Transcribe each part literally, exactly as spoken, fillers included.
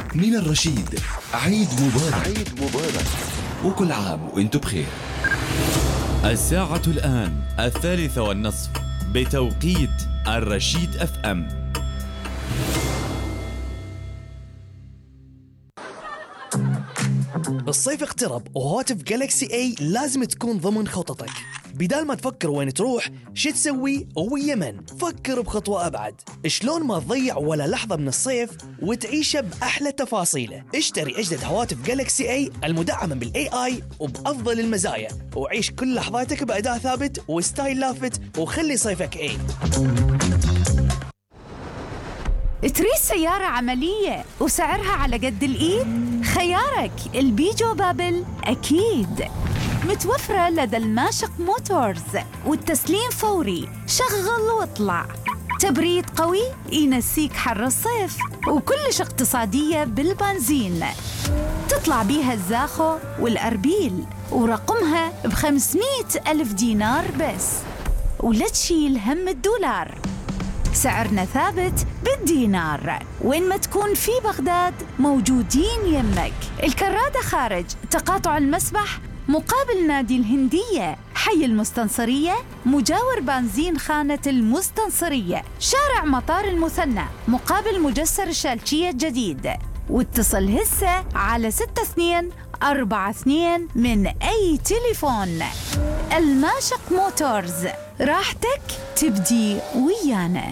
من الرشيد عيد مبارك. عيد مبارك وكل عام وانتم بخير. الساعة الآن الثالثة والنصف بتوقيت الرشيد اف ام. الصيف اقترب وهواتف جالكسي اي لازم تكون ضمن خططك. بدال ما تفكر وين تروح شو تسوي ويمن، فكر بخطوة أبعد. شلون ما تضيع ولا لحظة من الصيف وتعيشه بأحلى تفاصيله. اشتري أجدد هواتف جالكسي اي المدعمة بالاي اي وبأفضل المزايا، وعيش كل لحظاتك بأداء ثابت وستايل لافت، وخلي صيفك اي. تريد سيارة عملية وسعرها على قد الإيد؟ خيارك البيجو بابل أكيد. متوفرة لدى الماشق موتورز، والتسليم فوري، شغل واطلع. تبريد قوي ينسيك حر الصيف، وكلش اقتصادية بالبنزين. تطلع بيها الزاخو والأربيل، ورقمها بخمسمائة ألف دينار بس، ولا تشيل هم الدولار. سعرنا ثابت بالدينار، وين ما تكون في بغداد موجودين يمك. الكرادة خارج تقاطع المسبح مقابل نادي الهندية، حي المستنصرية مجاور بنزين خانة المستنصرية، شارع مطار المثنى مقابل مجسر الشالشية الجديد. واتصل هسه على ستة اثنين أربعة اثنين من أي تليفون. الماشق موتورز، راحتك تبدي ويانا.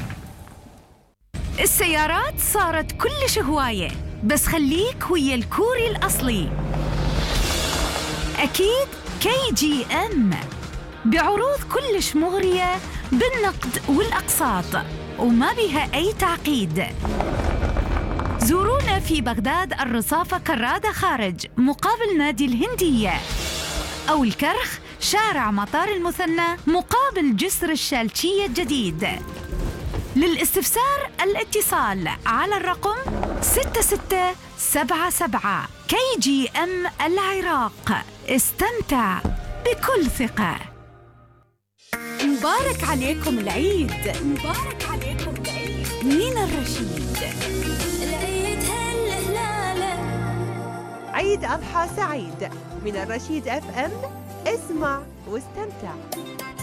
السيارات صارت كلش هواية، بس خليك ويا الكوري الأصلي. أكيد كي جي أم بعروض كلش مغرية بالنقد والأقساط، وما بها أي تعقيد. زورونا في بغداد الرصافة كرادة خارج مقابل نادي الهندية، أو الكرخ شارع مطار المثنى مقابل جسر الشالشية الجديد. للاستفسار الاتصال على الرقم ستة ستة سبعة سبعة. كي جي أم العراق، استمتع بكل ثقة. مبارك عليكم العيد، مبارك عليكم العيد من الرشيد. العيد هالهلالة. عيد أضحى سعيد من الرشيد اف ام. اسمع واستمتع.